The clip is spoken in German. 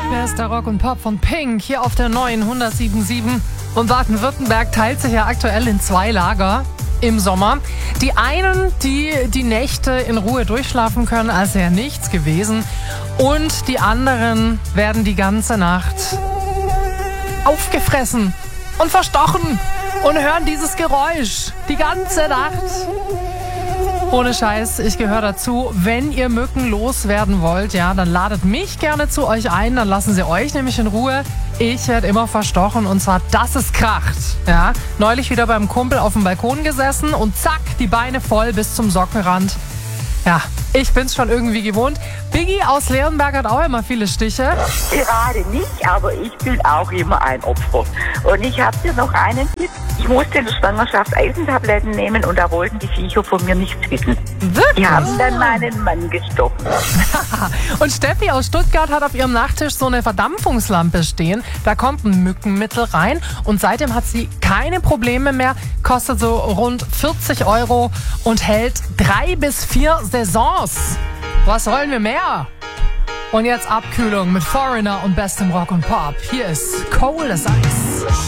Wer ist der Rock und Pop von Pink hier auf der neuen 107.7? Und Baden-Württemberg teilt sich ja aktuell in zwei Lager im Sommer. Die einen, die die Nächte in Ruhe durchschlafen können, als wäre nichts gewesen. Und die anderen werden die ganze Nacht aufgefressen und verstochen und hören dieses Geräusch die ganze Nacht. Ohne Scheiß, ich gehöre dazu. Wenn ihr Mücken loswerden wollt, ja, dann ladet mich gerne zu euch ein, dann lassen sie euch nämlich in Ruhe. Ich werde immer verstochen und zwar, dass es kracht. Ja, neulich wieder beim Kumpel auf dem Balkon gesessen und zack, die Beine voll bis zum Sockenrand. Ja, ich bin's schon irgendwie gewohnt. Biggie aus Leonberg hat auch immer viele Stiche. Gerade nicht, aber ich bin auch immer ein Opfer. Und ich habe dir noch einen Tipp. Ich musste in der Schwangerschaft Eisentabletten nehmen und da wollten die Viecher von mir nichts wissen. Wirklich? Die haben dann meinen Mann gestochen. Und Steffi aus Stuttgart hat auf ihrem Nachttisch so eine Verdampfungslampe stehen. Da kommt ein Mückenmittel rein und seitdem hat sie keine Probleme mehr. Kostet so rund 40 € und hält 3 bis 4 Saisons. Was wollen wir mehr? Und jetzt Abkühlung mit Foreigner und bestem Rock und Pop. Hier ist Cold as Ice.